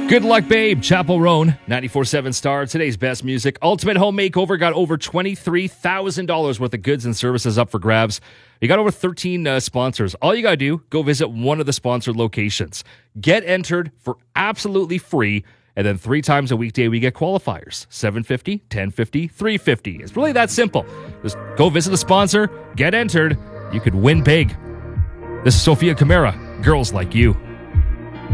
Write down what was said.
Good luck, babe. Chapel Roan, 94.7 Star. Today's best music. Ultimate Home Makeover got over $23,000 worth of goods and services up for grabs. You got over 13 sponsors. All you got to do, go visit one of the sponsored locations. Get entered for absolutely free. And then 3 times a weekday, we get qualifiers. $750, $1050, $350. It's really that simple. Just go visit a sponsor, get entered. You could win big. This is Sophia Camara. Girls Like You.